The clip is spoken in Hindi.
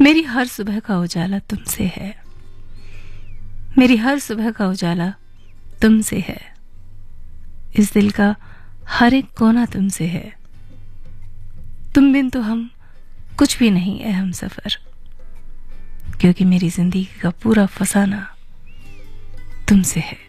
मेरी हर सुबह का उजाला तुमसे है, मेरी हर सुबह का उजाला तुमसे है। इस दिल का हर एक कोना तुमसे है। तुम बिन तो हम कुछ भी नहीं है हम सफर, क्योंकि मेरी जिंदगी का पूरा फसाना तुमसे है।